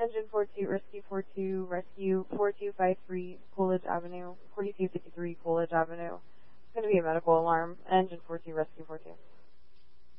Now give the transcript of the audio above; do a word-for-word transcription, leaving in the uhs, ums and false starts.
Engine four two, Rescue four two, Rescue four two five three, Coolidge Avenue, forty-two fifty-three, Coolidge Avenue. It's going to be a medical alarm. Engine four two, Rescue four two.